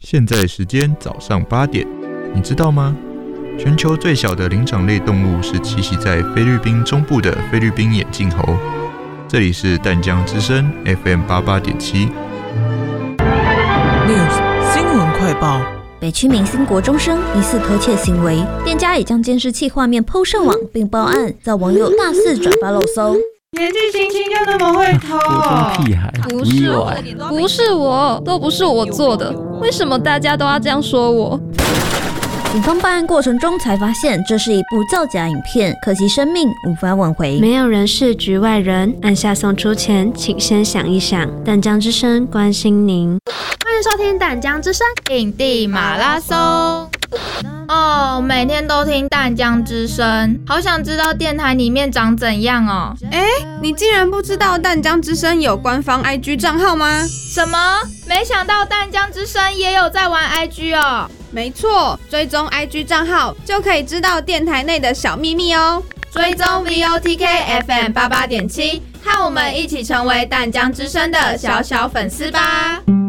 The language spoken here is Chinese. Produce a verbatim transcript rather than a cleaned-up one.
现在时间早上八点，你知道吗？全球最小的灵长类动物是栖息在菲律宾中部的菲律宾眼镜猴。这里是淡江之声 F M 八八点七。 News 新闻快报。 北区明星国中生疑似偷窃行为，店家也将监视器画面 po 上网并报案，遭网友大肆转发肉搜。 年纪轻轻就那么会偷？ 国中屁孩， 不是我，不是我，都不是我做的，为什么大家都要这样说我？ 警方办案过程中才发现，这是一部造假影片，可惜生命无法挽回。 没有人是局外人，按下送出前，请先想一想。淡江之声关心您， 欢迎收听淡江之声影帝马拉松。哦，每天都听淡江之声，好想知道电台里面长怎样哦。 哎，你竟然不知道淡江之声有官方 I G 账号吗？ 什么？没想到淡江之声也有在玩 I G 哦。 没错，追踪 I G 账号就可以知道电台内的小秘密哦。 追踪 V O T K F M 八八点七，和我们一起成为淡江之声的小小粉丝吧。